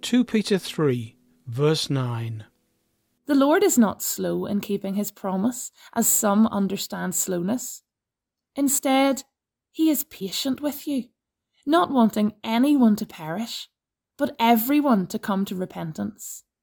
2 Peter 3, verse 9. The Lord is not slow in keeping his promise, as some understand slowness. Instead, he is patient with you, not wanting anyone to perish, but everyone to come to repentance.